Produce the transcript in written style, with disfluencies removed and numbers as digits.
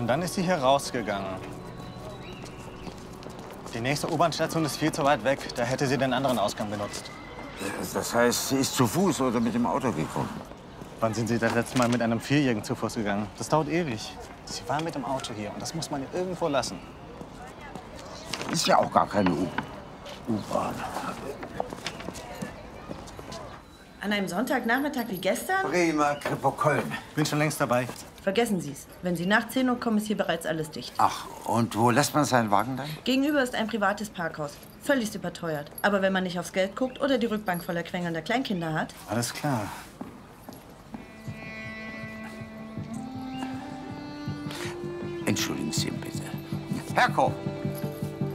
Und dann ist sie hier rausgegangen. Die nächste U-Bahn-Station ist viel zu weit weg. Da hätte sie den anderen Ausgang benutzt. Das heißt, sie ist zu Fuß oder mit dem Auto gekommen? Wann sind Sie das letzte Mal mit einem Vierjährigen zu Fuß gegangen? Das dauert ewig. Sie war mit dem Auto hier und das muss man ihr irgendwo lassen. Ist ja auch gar keine U-Bahn. An einem Sonntagnachmittag wie gestern? Bremer, Kripo, Köln. Bin schon längst dabei. Vergessen Sie es. Wenn Sie nach 10 Uhr kommen, ist hier bereits alles dicht. Ach, und wo lässt man seinen Wagen dann? Gegenüber ist ein privates Parkhaus. Völlig überteuert. Aber wenn man nicht aufs Geld guckt oder die Rückbank voller quengelnder Kleinkinder hat... Alles klar. Entschuldigen Sie bitte. Herr Koch,